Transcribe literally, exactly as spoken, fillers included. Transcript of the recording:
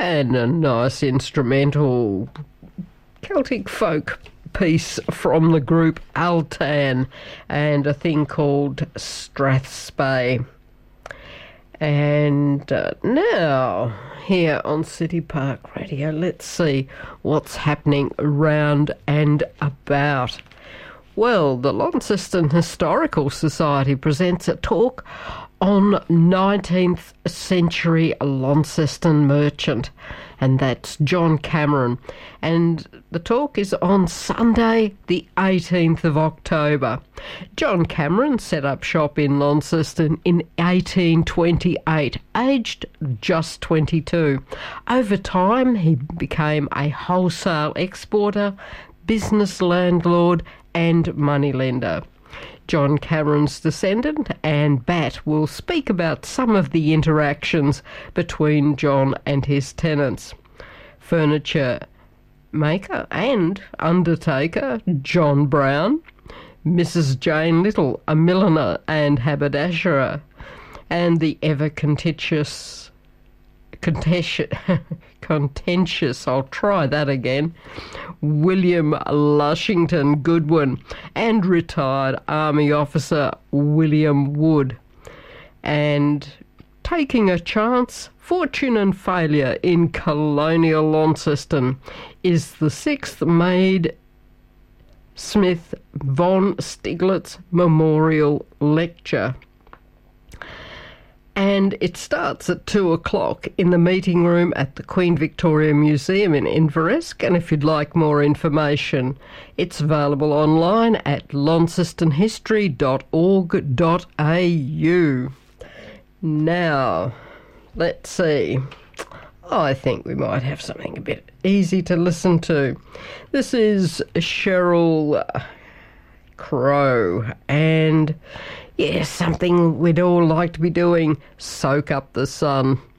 and a nice instrumental Celtic folk piece from the group Altan and a thing called Strathspey. And uh, now, here on City Park Radio, let's see what's happening round and about. Well, the Launceston Historical Society presents a talk on nineteenth century Launceston merchant, and that's John Cameron. And the talk is on Sunday, the eighteenth of October. John Cameron set up shop in Launceston in eighteen twenty-eight, aged just twenty-two. Over time, he became a wholesale exporter, business landlord, and moneylender. John Cameron's descendant, Anne Batt, will speak about some of the interactions between John and his tenants. Furniture maker and undertaker John Brown, Missus Jane Little, a milliner and haberdasherer, and the ever contentious, contentious, contentious, I'll try that again, William Lushington Goodwin, and retired Army officer William Wood. And taking a chance, fortune and failure in colonial Launceston is the sixth Maid Smith von Stiglitz Memorial Lecture. And it starts at two o'clock in the meeting room at the Queen Victoria Museum in Inveresk. And if you'd like more information, it's available online at launceston history dot org dot a u. Now, let's see. I think we might have something a bit easy to listen to. This is Sheryl Crow, and yes, something we'd all like to be doing, Soak Up the Sun.